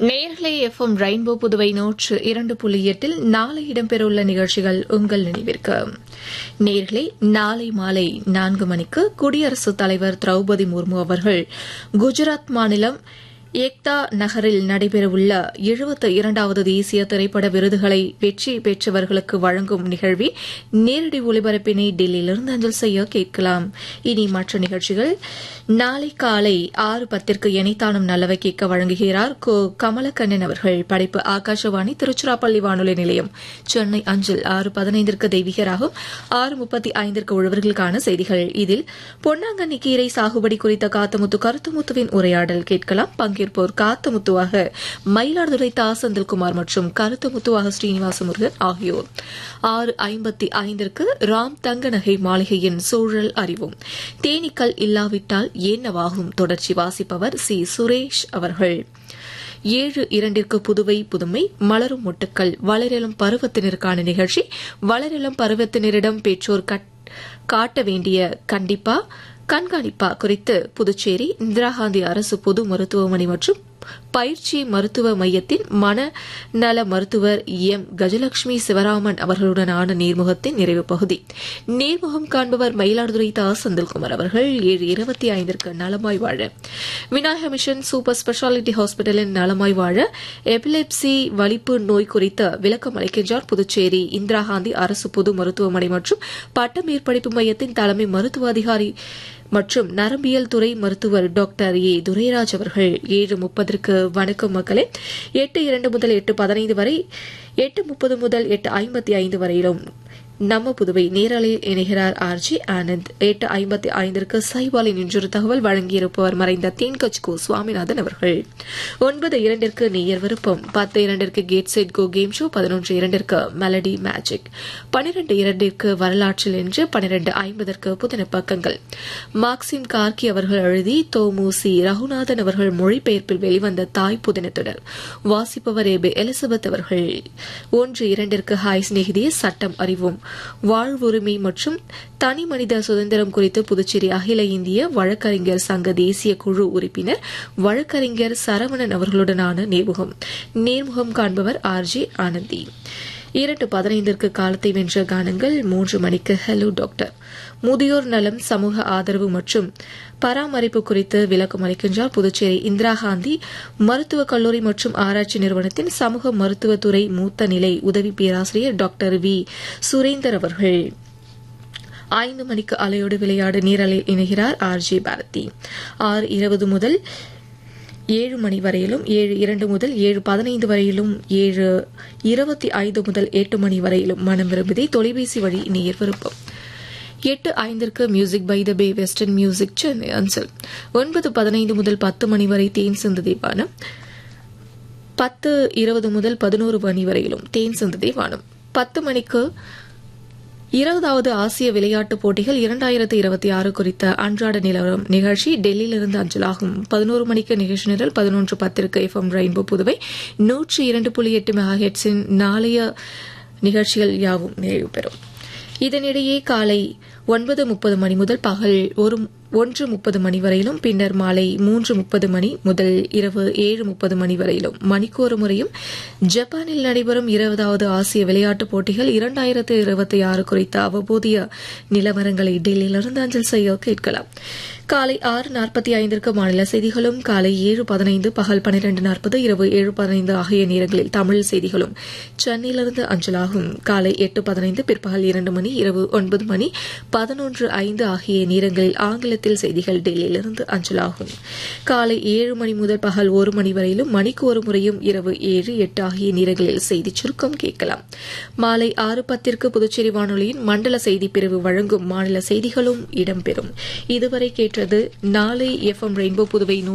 நேயர்களே, FM rainbow Puduvai 102.8 நாளை இடம்பெறவுள்ள நிகழ்ச்சிகள் உங்கள் நினைவிற்கு. நேயர்களே, நாளை மாலை 4 மணிக்கு குடியரசுத் தலைவர் திரௌபதி முர்மு அவர்கள் குஜராத் மாநிலம் ஏக்தா நகரில் நடைபெறவுள்ள 72வது தேசிய திரைப்பட விருதுகளை வெற்றி பெற்றவர்களுக்கு வழங்கும் நிகழ்வின் நேரடி ஒளிபரப்பினை டெல்லியிலிருந்து அஞ்சல் செய்ய கேட்கலாம். இனி மற்ற நிகழ்ச்சிகள். நாளை காலை 6:10 எனைத்தானும் நல்லவை கேட்க வழங்குகிறார் கமலக்கண்ணன் அவர்கள். படைப்பு ஆகாஷவாணி திருச்சிராப்பள்ளி வானொலி நிலையம், சென்னை அஞ்சல். 6:15 தெய்வீகராகும். 6:35 உழவர்களுக்கான செய்திகள். இதில் பொன்னாங்கண்ணி கீரை சாகுபடி குறித்த காத்தமுத்து கருத்துமுத்துவின் உரையாடல் கேட்கலாம். பங்கேற்போர் காத்தமுத்துவாக மயிலாடுதுறை தா செந்தில்குமார் மற்றும் கருத்துமுத்துவாக ஸ்ரீனிவாச முருகன் ஆகியோர். 6:55 ராம் தங்க நகை மாளிகையின் சூழல் அறிவும். தேனீக்கள் இல்லாவிட்டால் என்னவாகும்? தொடர்ச்சி வாசிப்பவர் சி சுரேஷ் அவர்கள். 7:02 புதுவை புதுமை மலரும் மொட்டுக்கள். வளரிளம் பருவத்தினருக்கான நிகழ்ச்சி. வளரிளம் பருவத்தினரிடம் பெற்றோர் காட்ட வேண்டிய கண்காணிப்பா குறித்து புதுச்சேரி இந்திரா காந்தி அரசு பொது மருத்துவமனை மற்றும் பயிற்சி மருத்துவ மையத்தின் மனநல மருத்துவர் எம் கஜலட்சுமி சிவராமன் அவர்களுடனான நேர்முகத்தின் நிறைவு பகுதி. நேர்முகம் காண்பவர் மயிலாடுதுறை தா செந்தில்குமார் அவர்கள். 7:25 நலமாய் வாழ. விநாயக மிஷன் சூப்பர் ஸ்பெஷாலிட்டி ஹாஸ்பிட்டலின் நலமாய் வாழ எபிலெப்சி வலிப்பு நோய் குறித்த விளக்கம் அளிக்கின்றார் புதுச்சேரி இந்திரா காந்தி அரசு பொது மருத்துவமனை மற்றும் பட்ட மேற்படிப்பு மையத்தின் தலைமை மருத்துவ அதிகாரி மற்றும் நரம்பியல் துறை மருத்துவர் டாக்டர் ஏ துரைராஜ் அவர்கள். 7:30 வணக்கம் மக்களே. 8:02 முதல் 8:15 வரை, 8:30 முதல் 8:55 வரையிலும் நம்ம புதுவை நேரலையில் இணைகிறார் ஆர்ஜி ஆனந்த். 8:55 சைபாலின் இன்றொரு தகவல் வழங்கியிருப்பவர் மறைந்த தேன்கச்கோ சுவாமிநாதன் அவர்கள். 9:02 நேயர் விருப்பம். 10:02 gate set go game show. 11:02 melody magic. 12:02 வரலாற்றில் என்று. 12:50 புதின பக்கங்கள். மார்க்சிம் கார்கி அவர்கள் எழுதி தோமுசி ரகுநாதன் அவர்கள் மொழிபெயர்ப்பில் வெளிவந்த தாய் புதின தொடர். வாசிப்பவர் ஏபி எலிசபெத் அவர்கள். 1:02 ஹாய் சிநேகிதியே சட்டம் அறிவோம். வாழ்வுரிமை மற்றும் தனி மனித சுதந்திரம் குறித்து புதுச்சேரி அகில இந்திய வழக்கறிஞர் சங்க தேசிய குழு உறுப்பினர் வழக்கறிஞர் சரவணன் அவர்களுடனான நேர்முகம் காண்பவர் ஆர்ஜி ஆனந்தி. 2:15 காலத்தை வென்ற கானங்கள். 3 மணிக்கு ஹலோ டாக்டர். முதியோர் நலம், சமூக ஆதரவு மற்றும் பராமரிப்பு குறித்து விளக்கம் அளிக்கின்றார் புதுச்சேரி இந்திரா காந்தி மருத்துவக் கல்லூரி மற்றும் ஆராய்ச்சி நிறுவனத்தின் சமூக மருத்துவத்துறை மூத்த நிலை உதவி பேராசிரியர் டாக்டர் வி சுரேந்தர் அவர்கள். 5 மணிக்கு அலையோடு விளையாடு நீரலில் இணைகிறார் ஆர்ஜி பாரதி. 6:20 முதல் 7 மணி வரையிலும், 7:02 முதல் 7:15 வரையிலும், 7:25 முதல் 8 மணி வரையிலும் மனம் விரும்புதே தொலைபேசி வழி நேயர் விருப்பம். 8:05 music by the pay western music Chennai அஞ்சல். 9:15 முதல் 10 மணி வரை தேன் சிந்துதே வானம். 10:20 முதல் 11 மணி வரையிலும் தேன் சிந்துதே வானம். 10 மணிக்கு 20வது ஆசிய விளையாட்டுப் போட்டிகள் 2026 குறித்த அன்றாட நிலவரம் நிகழ்ச்சி டெல்லியிலிருந்து அஞ்சலாகும். 11 மணிக்கு நிகழ்ச்சி நிரல். 11:10 எஃப்எம் ரெயின்போ புதுவை 102.8 மெகாஹெர்ட்ஸின் நாளைய நிகழ்ச்சிகள் யாவும் நிறைவு பெறும். இதனிடையே காலை 9:30 மணி முதல் பகல் 1:30 மணி வரையிலும், பின்னர் மாலை 3:30 மணி முதல் இரவு 7:30 மணி வரையிலும் மணிக்கொரு முறையும் ஜப்பானில் நடைபெறும் 20வது ஆசிய விளையாட்டுப் போட்டிகள் 2026 குறித்த அவபோதிய நிலவரங்களை டெல்லியிலிருந்து அஞ்சல் செய்ய கேட்கலாம். காலை 6:45 மாநில செய்திகளும், காலை 7:15, பகல் 12:40, இரவு 7:15 ஆகிய நேரங்களில் தமிழ் செய்திகளும் சென்னையிலிருந்து அஞ்சலாகும். காலை 8:15, பிற்பகல் 2 மணி, இரவு 9 மணி 11:05 ஆகிய நேரங்களில் ஆங்கிலத்தில் செய்திகள் டெல்லியிலிருந்து அஞ்சலாகும். காலை 7 மணி முதல் பகல் 1 மணி வரையிலும் மணிக்கு ஒரு முறையும் இரவு 7, 8 ஆகிய நேரங்களில் செய்திச் சுருக்கம் கேட்கலாம். மாலை 6:10 புதுச்சேரி வானொலியின் மண்டல செய்திப் பிரிவு வழங்கும் மாநில செய்திகளும் இடம்பெறும். இதுவரை கேட்டது நாளை எஃப்எம் ரெயின்போ புதுவை